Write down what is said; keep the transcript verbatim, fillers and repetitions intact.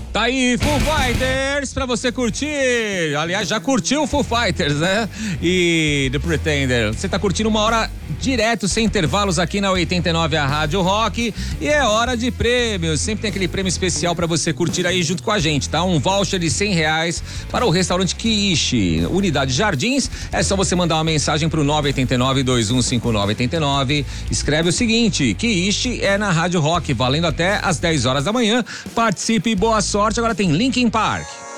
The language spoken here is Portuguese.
Tá aí, Foo Fighters pra você curtir. Aliás, já curtiu o Foo Fighters, né? E The Pretender. Você tá curtindo uma hora direto, sem intervalos aqui na oitenta e nove, a Rádio Rock. E é hora de prêmios. Sempre tem aquele prêmio especial pra você curtir aí junto com a gente, tá? Um voucher de cem reais para o restaurante Kiishi, Unidade Jardins. É só você mandar uma mensagem pro nove oito nove, dois um cinco nove oito nove. Escreve o seguinte: Kiishi é na Rádio Rock, valendo até às dez horas da manhã. Participe e boa sorte. Agora tem Linkin Park.